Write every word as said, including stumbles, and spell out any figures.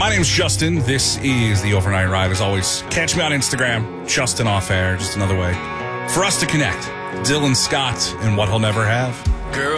My name's Justin. This is the Overnight Ride. As always, catch me on Instagram, Justin Off Air. Just another way for us to connect. Dylan Scott and What He'll Never Have.